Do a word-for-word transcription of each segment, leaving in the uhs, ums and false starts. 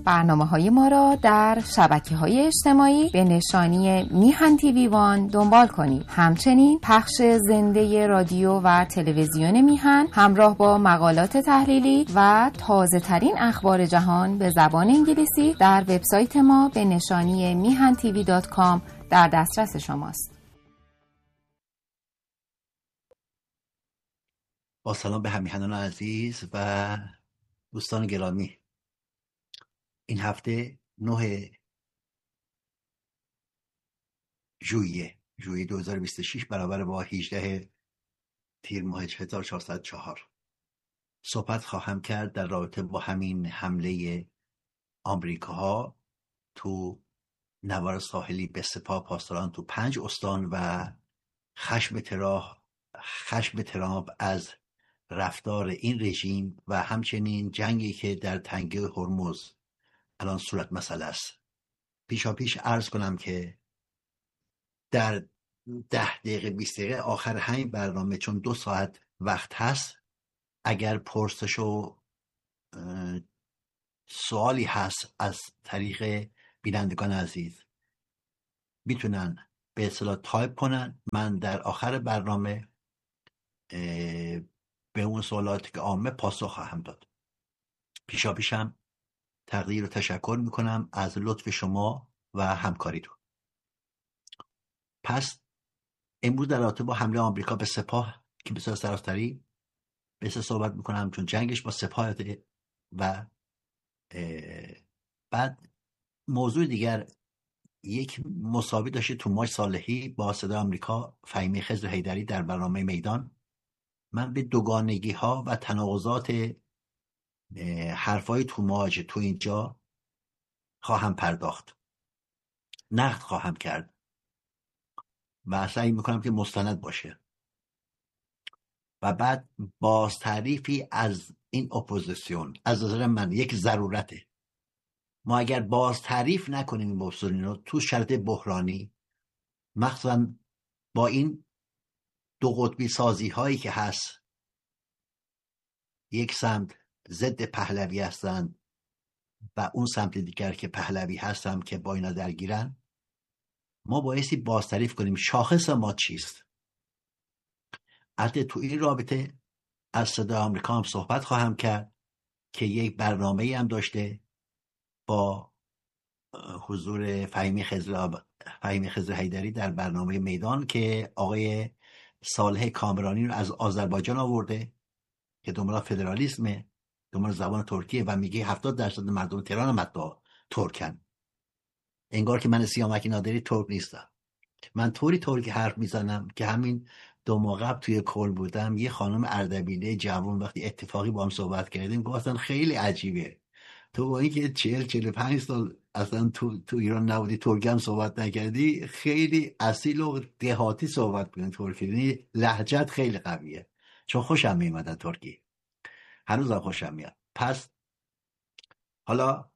برنامه‌های ما را در شبکه‌های اجتماعی به نشانی میهن تیوی وان دنبال کنید. همچنین پخش زنده رادیو و تلویزیون میهن همراه با مقالات تحلیلی و تازه‌ترین اخبار جهان به زبان انگلیسی در وبسایت ما به نشانی میهن تیوی دات کام در دسترس شماست. با سلام به همیهنان عزیز و دوستان گرامی. این هفته نه ژوئیه ژوئیه دو هزار و بیست و شش برابر با هجده تیر ماه هزار و چهارصد و چهار صحبت خواهم کرد در رابطه با همین حمله آمریکاها تو نوار ساحلی به سپاه پاسداران تو پنج استان و خشم تراه خشم ترامپ از رفتار این رژیم و همچنین جنگی که در تنگه هرمز الان صورت مسئله است. پیشا پیش عرض کنم که در ده دقیقه بیست دقیقه آخر همین برنامه، چون دو ساعت وقت هست، اگر پرسش و سوالی هست از طریق بینندگان عزیز میتونن به اصطلاح تایپ کنن. من در آخر برنامه به اون سوالاتی که عامه پاسخ خواهم داد. پیشا پیشم تقدیر و تشکر میکنم از لطف شما و همکاریتون. پس امروز در رابطه با حمله آمریکا به سپاه که به صورت سراسری به صحبت میکنم، چون جنگش با سپاه و بعد موضوع دیگر، یک مساوی داشته توماس صالحی با صدای آمریکا، فهیمه خضر حیدری در برنامه میدان. من به دوگانگی ها و تناقضات حرفای توماج تو اینجا خواهم پرداخت، نقد خواهم کرد و سعی میکنم که مستند باشه و بعد باز تعریفی از این اپوزیسیون از نظر من یک ضرورته. ما اگر باز تعریف نکنیم این اپوزیسیون رو تو شرط بحرانی، مخصوصا با این دو قطبی سازی هایی که هست، یک سمت ضد پهلوی هستن و اون سمت دیگر که پهلوی هستن که با اینا درگیرن، ما بایستی باز تعریف کنیم شاخص ما چیست. البته تو این رابطه از صدای آمریکا هم صحبت خواهم کرد که یک برنامه‌ای هم داشته با حضور فهیمه خضر فهیمه خضر حیدری در برنامه میدان که آقای صالح کامرانی رو از آذربایجان آورده که دنبال فدرالیسمه، دنبال زبان ترکیه و میگه هفتاد درصد مردم تهران هم حتی ترکن. انگار که من سیامک نادری ترک نیستم. من طوری ترکی حرف میزنم که همین دو ماه قبل توی کل بودم، یه خانم اردبیله جوان وقتی اتفاقی با هم صحبت کردیم گفتن خیلی عجیبه تو با اینکه چهل چهل و پنج سال اصلا تو, تو ایران نبودی، ترکی هم صحبت نکردی، خیلی اصیل و دهاتی صحبت کنی ترکی، یعنی لهجت خیلی قویه. چون خوشم میمدن ترکی، هنوزم خوشم میاد. پس حالا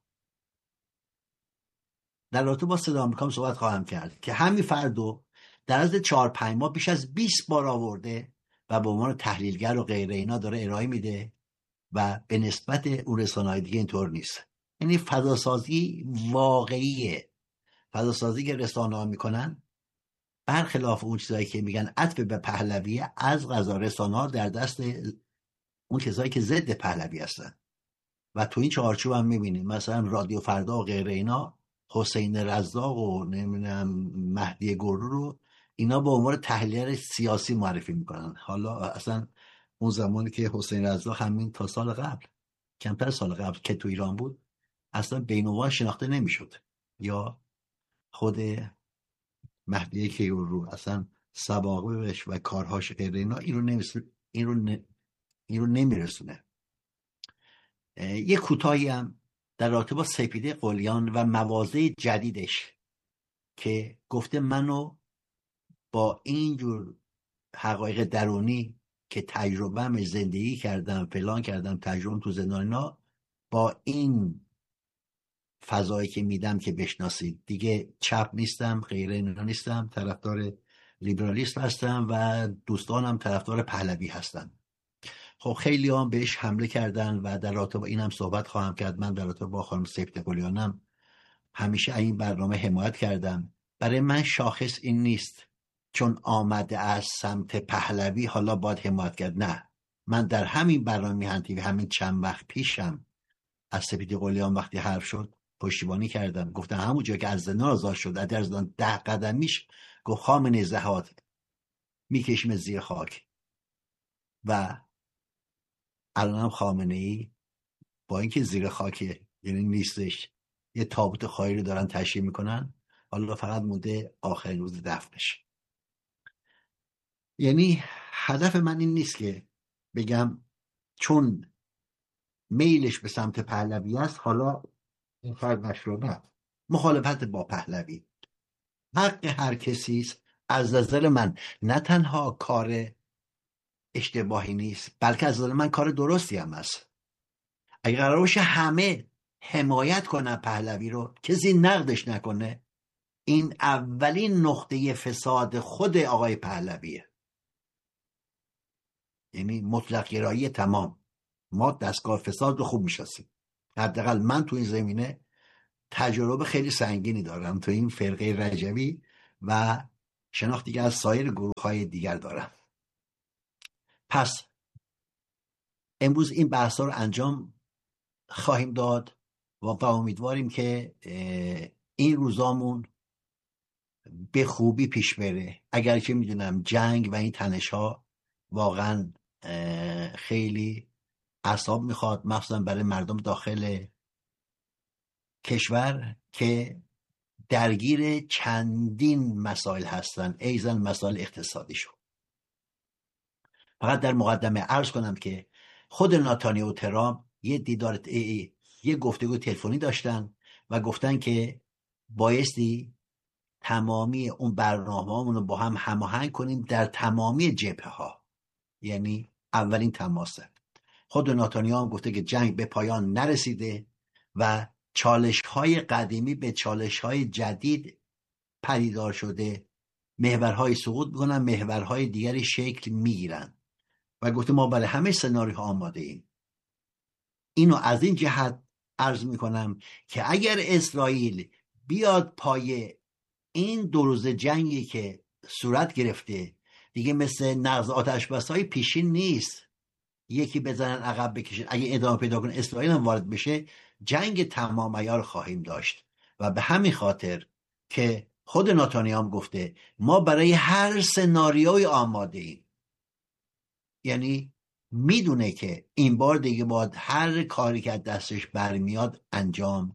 در رابطه با صدای آمریکا صحبت خواهم کرد که همین فردو در از چهار پنج ماه بیش از بیست بار آورده و به عنوان تحلیلگر و غیره اینا داره ارائه میده و به نسبت اون رسانه‌های دیگه اینطور نیست. یعنی فضاسازی واقعیه، فضاسازی که رسانه‌ها میکنن برخلاف اون چیزایی که میگن عطف به پهلویه، از قضا رسانه‌ها در دست اون کسایی که ضد پهلوی هستن و تو این چارچوب هم میبینیم مثلا رادیو فردا و غیره اینا حسین رزاق و نمیدونم مهدی گرو رو اینا به عنوان تحلیلگر سیاسی معرفی میکنن. حالا اصلا اون زمانی که حسین رزاق همین تا سال قبل، کمتر سال قبل که تو ایران بود، اصلا بین‌الملل شناخته نمیشد، یا خود مهدی گرو اصلا سابقه‌اش و کارهاش غیره اینا این رو نمیرسونه این رو ن... این رو نمیرسونه. یه کوتاهی هم در رابطه با سپیده قلیان و مواضع جدیدش که گفته منو با اینجور حقایق درونی که تجربه‌ام زندگی کردم فلان کردم تجربه تو زندانینا، با این فضایی که میدم که بشناسید دیگه چپ نیستم، غیره اینا نیستم، طرفدار لیبرالیسم هستم و دوستانم طرفدار پهلوی هستن. خب خیلی هم بهش حمله کردن و در رابطه با این هم صحبت خواهم کرد. من در رابطه با خانم سپید قلیانم همیشه این برنامه حمایت کردم. برای من شاخص این نیست چون آمده از سمت پهلوی حالا باید حمایت کرد. نه، من در همین برنامه میهن تیوی همین چند وقت پیشم از سپید قلیان وقتی حرف شد پشتیبانی کردم. گفتم همون جایی که از زندان آزاد شد در زندان ده قدمیش گفت خامنه‌ای زهاد میکشیم زیر خاک. و الان هم خامنه‌ای با اینکه زیر خاکه، یعنی نیستش، یه تابوت خالی رو دارن تشییع میکنن، حالا فقط مونده آخرین روز دفنش. یعنی هدف من این نیست که بگم چون میلش به سمت پهلوی است حالا این فرد مشروع. مخالفت با پهلوی حق هر کسی است. از نظر من نه تنها کار اشتباهی نیست بلکه از نظر من کار درستی هم است. اگر قرار باشه همه حمایت کنن پهلوی رو، کسی نقدش نکنه، این اولین نقطه فساد خود آقای پهلویه. یعنی مطلق گرایی تمام. ما دستگاه فساد رو خوب میشناسیم، حداقل من تو این زمینه تجربه خیلی سنگینی دارم تو این فرقه رجوی و شناختی که از سایر گروه‌های دیگر دارم. پس امروز این بحثا رو انجام خواهیم داد و امیدواریم که این روزامون به خوبی پیش بره. اگرچه میدونم جنگ و این تنش‌ها واقعا خیلی اعصاب میخواد، مخصوصا برای مردم داخل کشور که درگیر چندین مسائل هستن، ایزن مسائل اقتصادی شو. فقط در مقدمه عرض کنم که خود ناتانیاهو و ترامپ یه دیدار ای ای یه گفتگو تلفنی داشتن و گفتن که بایستی تمامی اون برنامه‌مون رو با هم هماهنگ کنیم در تمامی جبهه‌ها. یعنی اولین تماسه. خود ناتانیاهو هم گفته که جنگ به پایان نرسیده و چالش‌های قدیمی به چالش‌های جدید پدیدار شده، محورهای سقوط می‌کنن، محورهای دیگری شکل می‌گیرن و گفته ما برای همه سناریوها آماده ایم. اینو از این جهت عرض می‌کنم که اگر اسرائیل بیاد پای این دو روز جنگی که صورت گرفته، دیگه مثل نقض آتشبس‌های پیشین نیست، یکی بزنن عقب بکشن. اگه ادامه پیدا کنه اسرائیل هم وارد بشه، جنگ تمام عیار خواهیم داشت. و به همین خاطر که خود ناتانیاهو هم گفته ما برای هر سناریوی آماده ایم. یعنی میدونه که این بار دیگه باید هر کاری که از دستش برمیاد انجام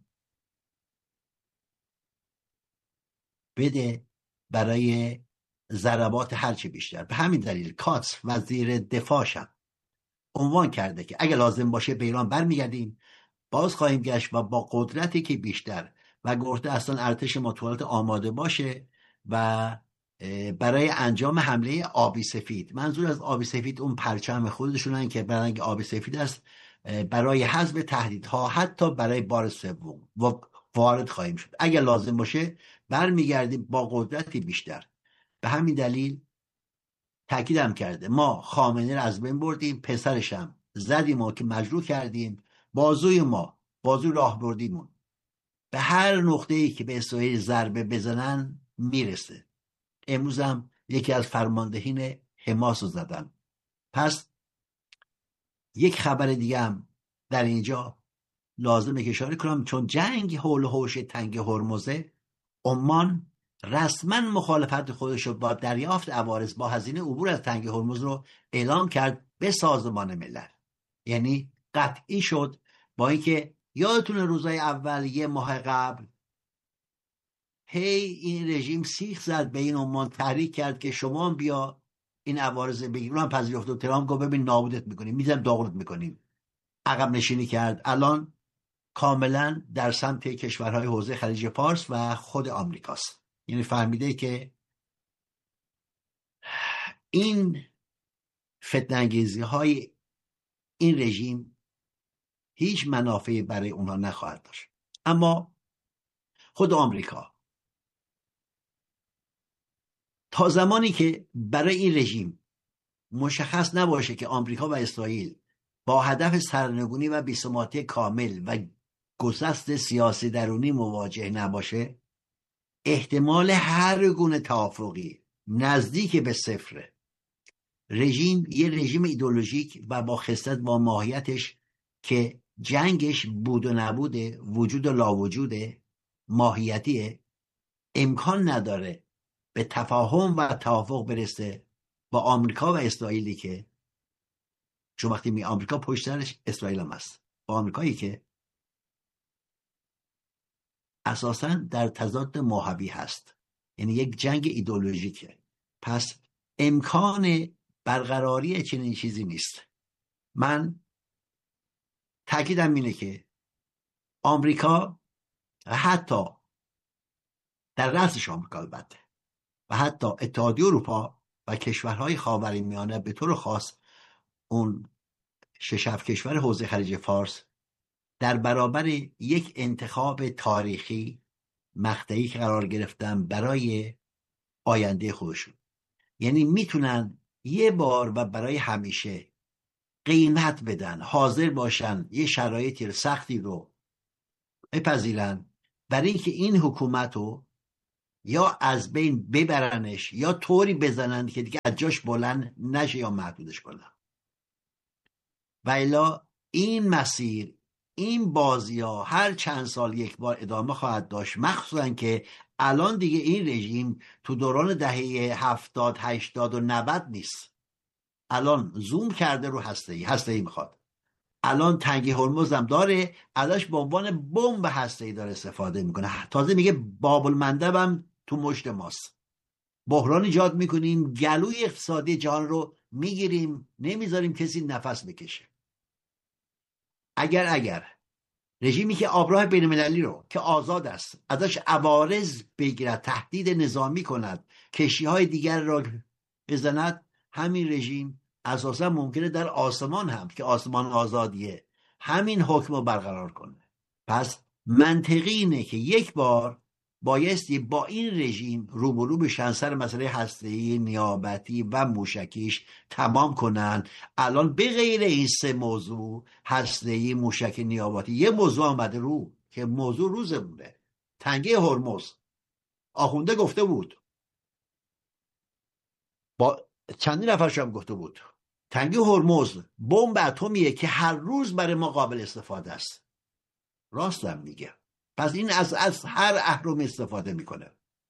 بده برای ضربات هرچی بیشتر. به همین دلیل کاتس وزیر دفاعشم عنوان کرده که اگه لازم باشه به ایران برمیگردیم، باز خواهیم گشت و با قدرتی که بیشتر، و گفته اصلا ارتش ما طولت آماده باشه و برای انجام حمله آبی سفید. منظور از آبی سفید اون پرچم خودشونن که برای آبی سفید است، برای حذف تهدیدها حتی برای بار سوم وارد خواهیم شد. اگر لازم باشه برمیگردیم با قدرتی بیشتر. به همین دلیل تاکیدم کرده ما خامنه‌ای رو از بین بردیم، پسرشم زدیم و که مجروح کردیم، بازوی ما بازوی راهبردیمون به هر نقطه‌ای که به اسرائیل ضربه بزنن میرسه. امروز هم یکی از فرماندهین حماس رو زدن. پس یک خبر دیگه هم در اینجا لازمه که اشاره کنم، چون جنگ حول و حوش تنگ هرمزه، عمان رسما مخالفت خودش رو با دریافت عوارض با هزینه عبور از تنگ هرمز رو اعلام کرد به سازمان ملل. یعنی قطعی شد. با اینکه یادتون روزای اول یه ماه قبل هی این رژیم سیخ زد به این عمان، تحریک کرد که شما بیا این عوارض بگیر، اونم پذیرفت و ترامپ گفت ببین نابودت میکنیم، میذارم داغونت میکنیم. عقب نشینی کرد. الان کاملا در سمت کشورهای حوزه خلیج فارس و خود آمریکاست. یعنی فهمیده که این فتنه‌انگیزی های این رژیم هیچ منافعی برای اونها نخواهد داشت. اما خود آمریکا تا زمانی که برای این رژیم مشخص نباشه که آمریکا و اسرائیل با هدف سرنگونی و بی‌ثباتی کامل و گسست سیاسی درونی مواجه نباشه، احتمال هر گونه توافقی نزدیک به صفره. رژیم یه رژیم ایدئولوژیک و با خصلت با ماهیتش که جنگش بود و نبوده، وجود و لاوجوده، ماهیتیه، امکان نداره به تفاهم و توافق برسه با آمریکا و اسرائیلی که، چون وقتی می آمریکا پشت سرش اسرائیل هم هست، با آمریکایی که اساساً در تضاد ماهوی هست، یعنی یک جنگ ایدئولوژیکه. پس امکان برقراری چنین چیزی نیست. من تاکیدم اینه که آمریکا و حتی در رأسش آمریکا البته و حتی اتحادیه اروپا و کشورهای خاورمیانه به طور خاص اون شش هفت کشور حوزه خلیج فارس در برابر یک انتخاب تاریخی مقطعی که قرار گرفتن برای آینده خودشون، یعنی میتونن یه بار و برای همیشه قیمت بدن، حاضر باشن یه شرایطی سختی رو بپذیرن برای اینکه این حکومت رو یا از بین ببرنش یا طوری بزنن که دیگه از جاش بلند نشه یا محدودش کنن. و الا این مسیر، این بازی ها هر چند سال یک بار ادامه خواهد داشت، مخصوصا که الان دیگه این رژیم تو دوران دهه هفتاد هشتاد و نود نیست. الان زوم کرده رو هسته‌ای هسته‌ای میخواد. الان تنگی هرمز هم داره، ازش به عنوان بمب هسته‌ای داره استفاده میکنه. تازه میگه باب المندب هم تو مشت ماست. بحران ایجاد میکنیم، گلوی اقتصادی جهان رو میگیریم، نمیذاریم کسی نفس بکشه. اگر اگر رژیمی که آبراه بین المللی رو که آزاد است ازش عوارض بگیرد، تهدید نظامی کند، کشتی‌های دیگر را بزند، همین رژیم اساسا ممکنه در آسمان هم که آسمان آزادیه همین حکم رو برقرار کنه. پس منطقی اینه که یک بار بایستی با این رژیم روبرو بشن، سر مسئله هسته‌ای، نیابتی و موشکیش تمام کنن. الان به غیر این سه موضوع، هسته‌ای، موشکی، نیابتی، یه موضوع آمده رو که موضوع روزه بوده، تنگی هرمز. آخونده گفته بود، با چندین نفرش هم گفته بود، تنگی هرمز بمب اتمیه که هر روز برای ما قابل استفاده است. راست هم میگه. پس این از از هر اهرم استفاده میکنه.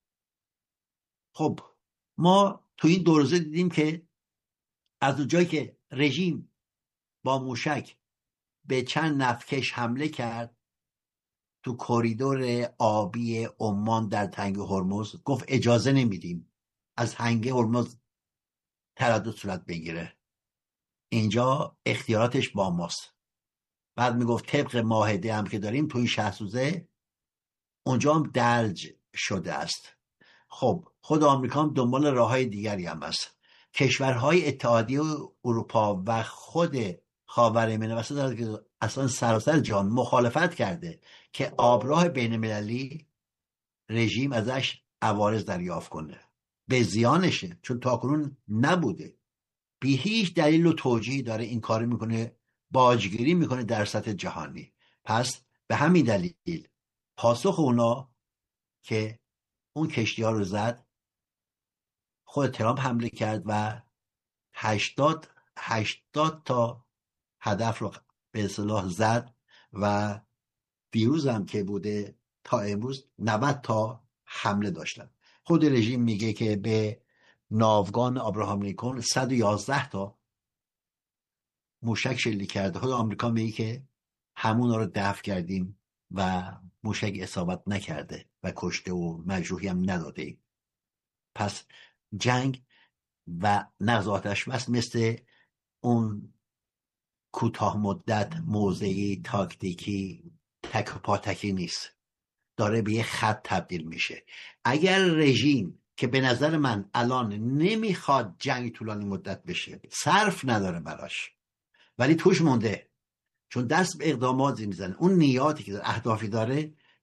خب ما تو این دو روزه دیدیم که از اونجایی که رژیم با موشک به چند نفتکش حمله کرد تو کریدور آبی عمان در تنگه هرمز، گفت اجازه نمیدیم از تنگه هرمز تردد صورت بگیره، اینجا اختیاراتش با ماست. بعد میگفت طبق معاهده هم که داریم تو این شصت روزه اونجا هم درج شده است. خب خود آمریکا هم دنبال راههای دیگری هم هست. کشورهای اتحادیه اروپا و خود خاورمیانه وسط که اصلا سراسر جهان مخالفت کرده که آبراه بین المللی رژیم ازش عوارض دریافت کنه، به زیانشه، چون تاکنون نبوده. بی هیچ دلیل و توجیهی داره این کار میکنه، باجگیری میکنه در سطح جهانی. پس به همین دلیل پاسخ اونا که اون کشتی ها رو زد، خود ترامپ حمله کرد و هشتاد هشتاد تا هدف رو به اصطلاح زد و دیروز هم که بوده تا امروز نود تا حمله داشتن. خود رژیم میگه که به ناوگان ابراهام لینکلن صد و یازده تا موشک شلیک کرده. خود آمریکا میگه که همون رو دفع کردیم و موشک اصابت نکرده و کشته و مجروحی هم نداده ایم. پس جنگ و نقض آتش بس مثل اون کوتاه مدت موضعی تاکتیکی تک و پاتکی نیست، داره به یه خط تبدیل میشه. اگر رژیم که به نظر من الان نمیخواد جنگ طولانی مدت بشه، صرف نداره براش، ولی توش مونده، چون دست به اقداماتی میزنه، اون نیاتی که داره، اهدافی داره،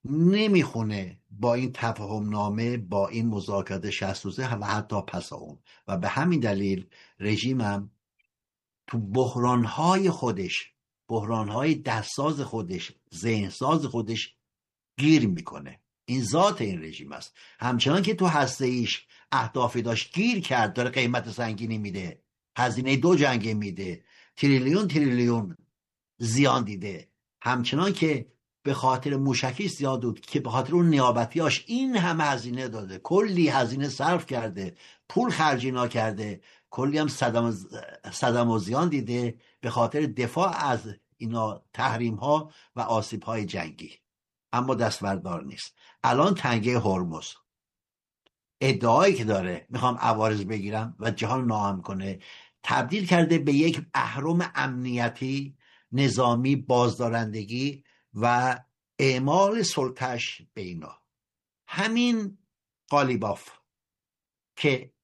نمیخونه با این تفاهم نامه، با این مذاکرات شصت روزه و حتی پس اون. و به همین دلیل رژیمم تو بحرانهای خودش، بحرانهای دستساز خودش، ذهنساز خودش گیر میکنه. این ذات این رژیم است. همچنان که تو هسته ایش اهدافی داشت گیر کرد، داره قیمت سنگینی میده، هزینه دو جنگ میده، تریلیون تریلیون زیان دیده. همچنان که به خاطر موشکی زیاد بود که به خاطر اون نیابتیاش این همه هزینه داده، کلی هزینه صرف کرده، پول خرجینا کرده، کلی هم صدم, صدم و زیان دیده به خاطر دفاع از اینا تحریم ها و آسیب های جنگی، اما دستبردار نیست. الان تنگه هرمز ادعایی که داره میخوام عوارض بگیرم و جهان ناامن کنه، تبدیل کرده به یک اهرم امنیتی، نظامی، بازدارندگی و اعمال سلطش به اینا. همین قالیباف که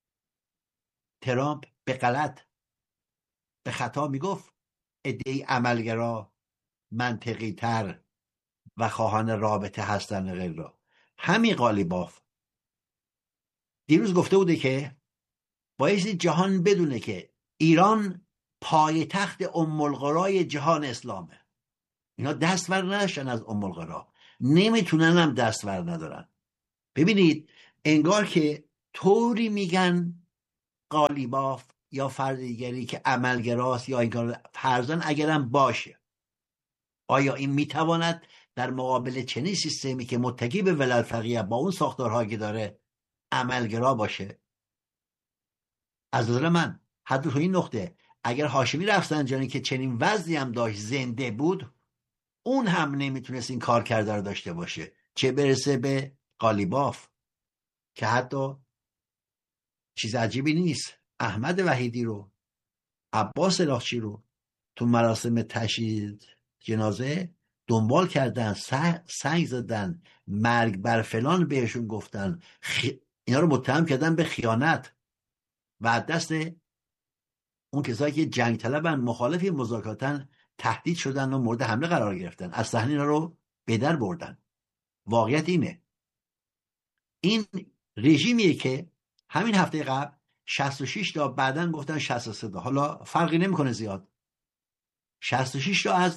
ترامپ به غلط به خطا میگفت ادعای عملگرا منطقی تر و خواهان رابطه هستن غیر، همین قالیباف دیروز گفته بوده که بایستی جهان بدونه که ایران پایتخت ام القرای جهان اسلامه. اینا دستور نداشتن از ام القرا، نمیتونن هم دستور ندارن. ببینید انگار که طوری میگن قالیباف یا فرد دیگری که عملگراست یا این کار فرضاً اگرم باشه، آیا این میتواند در مقابل چنین سیستمی که متکی به ولایت فقیه با اون ساختارهایی که داره عملگرا باشه؟ از نظر من حتی تو این نقطه اگر هاشمی رفسنجانی که چنین وضعی هم داشت زنده بود، اون هم نمیتونست این کار کرده رو داشته باشه، چه برسه به قالیباف که حتی چیز عجیبی نیست احمد وحیدی رو، عباس لاخچی رو تو مراسم تشییع جنازه دنبال کردن، سنگ زدن، مرگ بر فلان بهشون گفتن، خی... اینا رو متهم کردن به خیانت و دست اون کسایی که جنگ طلبن، مخالف مذاکراتن، تهدید شدن و مورد حمله قرار گرفتن، از صحنه اینا رو به در بردن. واقعیت اینه این رژیمیه که همین هفته قبل شصت و شش تا، بعدن گفتن شصت و سه تا، حالا فرقی نمیکنه زیاد، شصت و شش تا از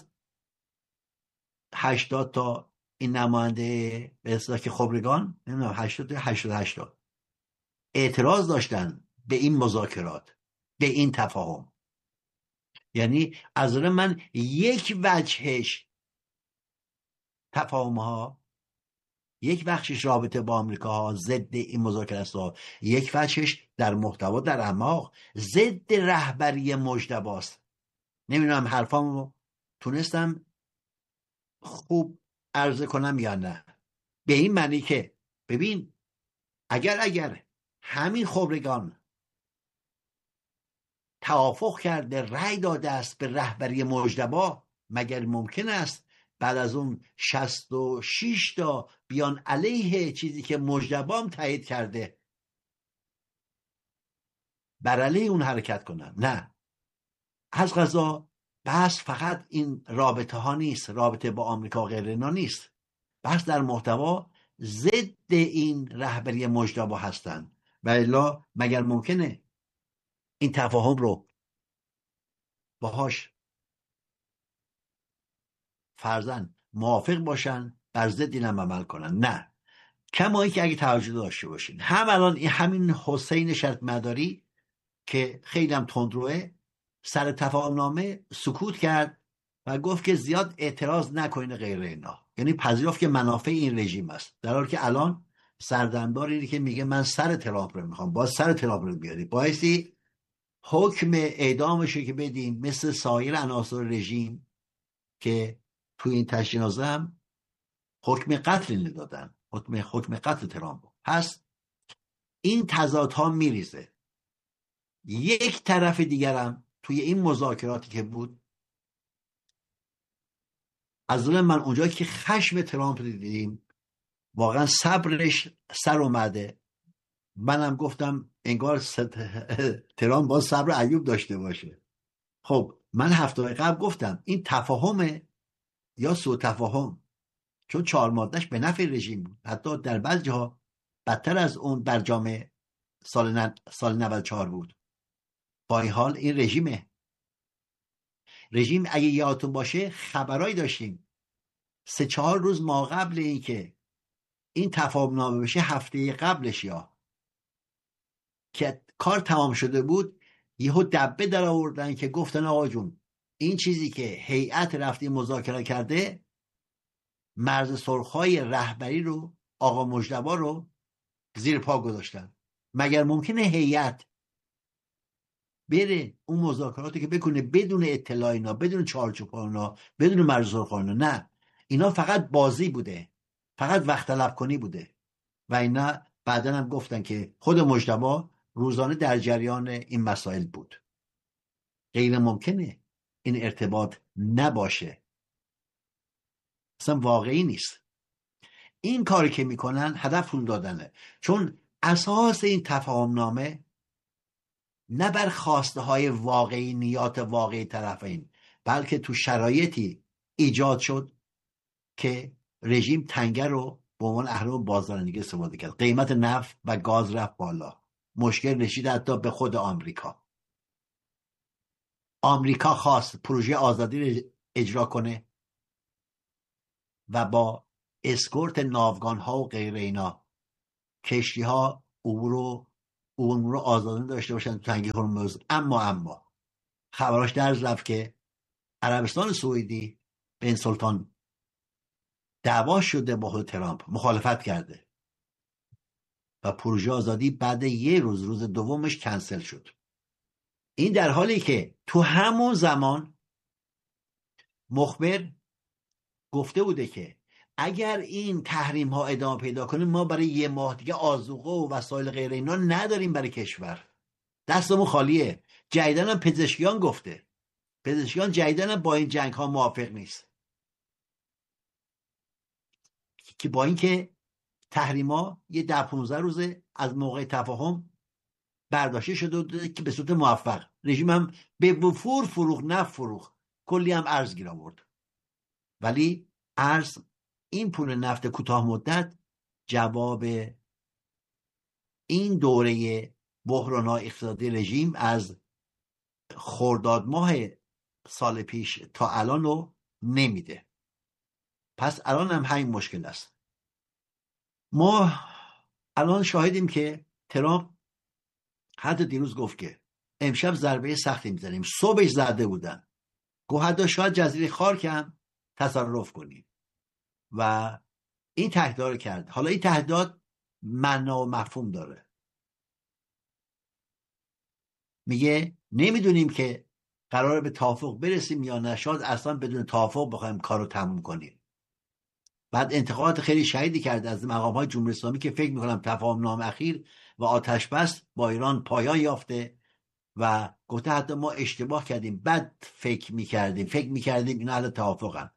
هشتاد تا این نماینده به اصطلاح که خبرگان، نمیدونم هشتاد تا هشتاد و هشت تا اعتراض داشتن به این مذاکرات، به این تفاهم. یعنی از نظر من یک وجهش تفاهم ها، یک بخشش رابطه با آمریکا ها ضد این مذاکرات ها، یک وجهش در محتوا در اعماق ضد رهبری مجتبی است. نمیدونم حرفامو تونستم خوب عرضه کنم یا نه، به این معنی که ببین اگر اگر همین خبرگان توافق کرده، رأی داده است به رهبری مجتبی، مگر ممکن است بعد از اون شصت و شش تا بیان علیه چیزی که مجتبی هم تایید کرده بر علیه اون حرکت کنن؟ نه. از قضا بس فقط این رابطه ها نیست، رابطه با آمریکا غیر اینا نیست، بس در محتوا ضد این رهبری مجتبی هستن. و الا مگر ممکنه این تفاهم رو باهاش فرضاً موافق باشن، بر ضد اینم عمل کنن؟ نه. کمایی که اگه توجه داشته باشین، هم الان همین حسین شرط مداری که خیلی هم تندروه، سر تفاهم نامه سکوت کرد و گفت که زیاد اعتراض نکنین غیر اینا، یعنی پذیرفت که منافع این رژیم است، در حالی که الان سردمدار اینه که میگه من سر ترامپ رو میخوام، باز سر ترامپ رو بیاری، بایستی حکم اعدامشه که بدیم مثل سایر عناصر رژیم که توی این تشییع جنازه هم حکم قتل ندادن، حکم حکم قتل ترامپ. پس این تضادها میریزه. یک طرف دیگرم توی این مذاکراتی که بود، از نظر من اونجایی که خشم ترامپ دیدیم واقعا صبرش سر اومده. منم گفتم انگار ترامپ باز صبر ایوب داشته باشه. خب من هفته قبل گفتم این تفاهم یا سوء تفاهم چون چهار مادهش به نفع رژیم بود. حتی در بعضی جاها بدتر از اون برجام سال ن... سال نود و چهار بود. با این حال این رژیمه رژیم اگه یادتون باشه خبرایی داشتیم سه چهار روز ما قبل این که این تفاهم نامه بشه، هفته قبلش یا که کار تمام شده بود، یهو دبه در آوردن که گفتن آقا جون این چیزی که هیئت رفتی مذاکره کرده مرز سرخهای رهبری رو، آقا مجتبی رو زیر پا گذاشتن. مگر ممکنه هیئت بره اون مذاکراتی که بکنه بدون اطلاع اینا، بدون چارچوب اینا، بدون مرز سرخ اینا؟ نه، اینا فقط بازی بوده، فقط وقت تلف کنی بوده. و اینا بعدن هم گفتن که خود مجتبی روزانه در جریان این مسائل بود. غیر ممکنه این ارتباط نباشه، اصلا واقعی نیست. این کاری که میکنن هدفشون دادنه، چون اساس این تفاهم نامه نه بر خواسته های واقعی، نیات واقعی طرفین، بلکه تو شرایطی ایجاد شد که رژیم تنگه رو به عنوان اهرم بازدارندگی استفاده کرد. قیمت نفت و گاز رفت بالا، مشکل رسید حتی به خود آمریکا. آمریکا خواست پروژه آزادی رو اجرا کنه و با اسکورت ناوگان ها و غیر اینا کشتی ها عبور رو عبور رو آزادانه داشته باشن تو تنگه هرمز. اما اما خبراش درز رفت که عربستان سعودی بن سلطان دعوا شده با خود ترامپ، مخالفت کرده و پروژه آزادی بعد یه روز روز دومش کنسل شد. این در حالی که تو همون زمان مخبر گفته بوده که اگر این تحریم ها ادامه پیدا کنه ما برای یه ماه دیگه آذوقه و وسایل غیر اینا نداریم برای کشور، دستمون خالیه. جدیدن هم پزشکیان گفته، پزشکیان جدیدن هم با این جنگ ها موافق نیست، که با اینکه تحریما یه ده پونزده روزه از موقع تفاهم برداشته شده بوده که به صورت موفق رژیم هم به وفور فروخ، نفت فروخ، کلی هم ارز گیر آورد. ولی ارز، این پول نفت کوتاه مدت جواب این دوره بحران‌های اقتصادی رژیم از خرداد ماه سال پیش تا الان رو نمیده. پس الان هم همین مشکل است. ما الان شاهدیم که ترامپ حتی دیروز گفت که امشب ضربه سختی میزنیم، صبحش زده بودن، گفت حتی شاید جزیره خارک هم تصرف کنیم و این تهدیدات رو کرد. حالا این تهدیدات معنا و مفهوم داره. میگه نمیدونیم که قراره به توافق برسیم یا نه، شاید اصلا بدون توافق بخوایم کارو تموم کنیم. بعد انتقادات خیلی شدیدی کرد از مقام‌های جمهوری اسلامی که فکر می‌کنم تفاهم نامه اخیر و آتش بس با ایران پایان یافته و گفته حتی ما اشتباه کردیم، بد فکر می‌کردیم فکر می‌کردیم اینا اهل توافقن.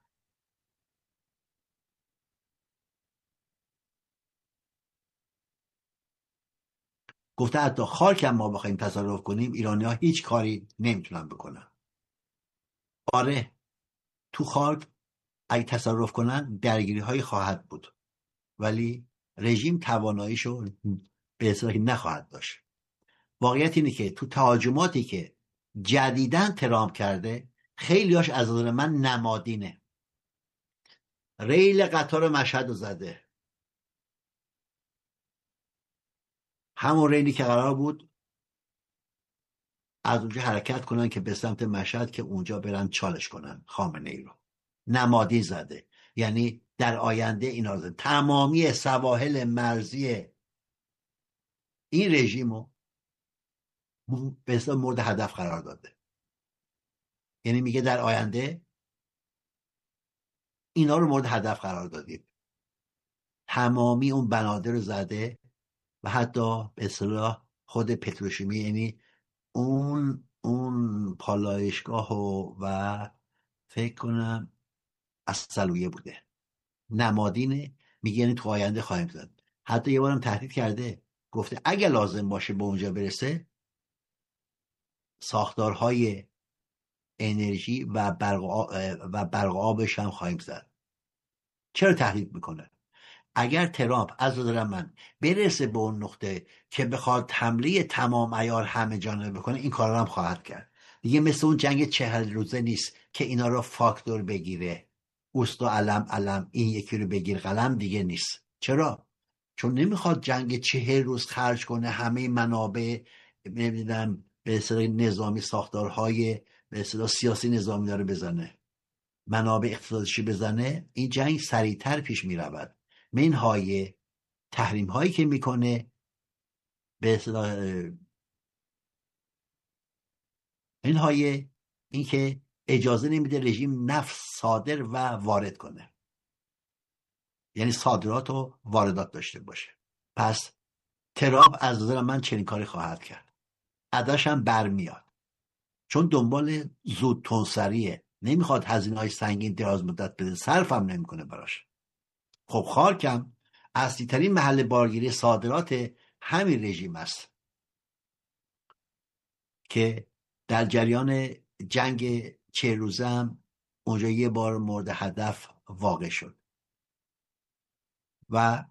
گفته حتی خارک هم ما بخوایم تصرف کنیم ایرانی‌ها هیچ کاری نمیتونن بکنن. آره، تو خارک اگه تصرف کنن درگیری های خواهد بود، ولی رژیم تواناییشو به اصطلاح نخواهد داشت. واقعیت اینه که تو تهاجماتی که جدیداً ترامپ کرده خیلیاش از نظر من نمادینه. ریل قطار مشهد رو زده، همون ریلی که قرار بود از اونجا حرکت کنن که به سمت مشهد که اونجا برن چالش کنن خامنه ای رو، نمادین زده. یعنی در آینده اینا رو زده. تمامی سواحل مرزی این رژیم رو به اصطلاح مورد هدف قرار داده. یعنی میگه در آینده اینا رو مورد هدف قرار دادیم. تمامی اون بنادر رو زده و حتی به اصطلاح خود پتروشیمی، یعنی اون اون پالایشگاه و, و فکر کنم اصلویه بوده، نمادینه. میگه یعنی تو آینده خواهیم زد. حتی یه بارم تهدید کرده، گفته اگه لازم باشه به اونجا برسه ساختارهای انرژی و برق و برق آبش هم خواهیم زد. چرا تهدید میکنه؟ اگر ترامپ از نظر من برسه به اون نقطه که بخواد حمله تمام عیار همه جانبه بکنه، این کار هم خواهد کرد. دیگه مثل اون جنگ چهل روزه نیست که اینا رو فاکتور بگیره، اوست و علم علم، این یکی رو بگیر قلم، دیگه نیست. چرا؟ چون نمیخواد جنگ چهل روز خرج کنه همه منابع نمیدونم به اصطلاح نظامی ساختارهای به اصطلاح سیاسی نظامی داره بزنه، منابع اقتصادیشی بزنه. این جنگ سریعتر پیش میرود. منهای تحریم هایی که میکنه به اصطلاح منهای این که اجازه نمیده رژیم نفت صادر و وارد کنه، یعنی صادرات و واردات داشته باشه. پس ترامپ از نظر من چنین کاری خواهد کرد، اداش هم برمیاد، چون دنبال زود تونسریه، نمیخواد هزینه های سنگین دراز مدت بده، صرف هم نمیکنه براش. خب خارکم اصلی ترین محل بارگیری صادرات همین رژیم است که در جریان جنگ چه روزه هم اونجا یه بار مورد هدف واقع شد و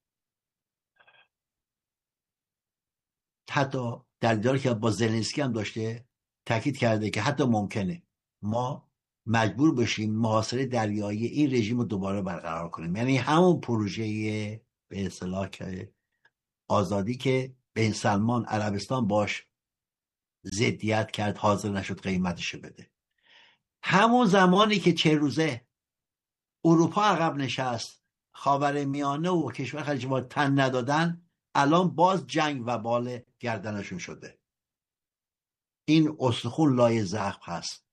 حتی در دیداری که با زلنسکی هم داشته تاکید کرده که حتی ممکنه ما مجبور بشیم محاصره دریایی این رژیم رو دوباره برقرار کنیم، یعنی همون پروژه به اصطلاح که آزادی که بن سلمان عربستان باش ضدیت کرد، حاضر نشد قیمتشو بده. همون زمانی که چه روزه اروپا عقب نشست، خاورمیانه و کشور خلیج تن ندادن، الان باز جنگ و بال گردنشون شده. این استخون لای زخم هست.